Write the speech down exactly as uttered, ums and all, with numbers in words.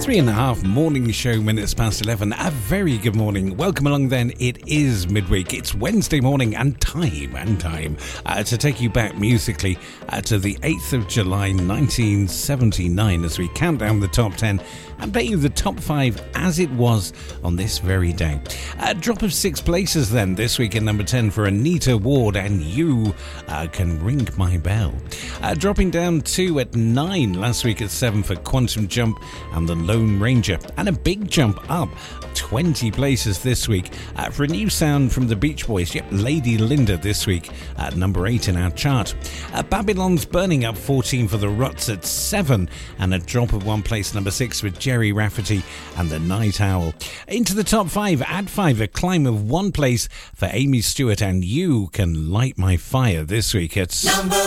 Three and a half morning show minutes past eleven. A very good morning. Welcome along then. It is midweek. It's Wednesday morning and time and time uh, to take you back musically uh, to the eighth of July nineteen seventy-nine as we count down the top ten and play you the top five as it was on this very day. A drop of six places then this week in number ten for Anita Ward and You uh, Can Ring My Bell. Uh, dropping down two at nine last week at seven for Quantum Jump and The Lone Ranger. And a big jump up twenty places this week uh, for a new sound from the Beach Boys. Yep, Lady Linda this week at number eight in our chart. Uh, Babylon's Burning up fourteen for The Ruts at seven and a drop of one place, number six with Jerry Rafferty and The Night Owl. Into the top five at five, a climb of one place for Amy Stewart and You Can Light My Fire this week at number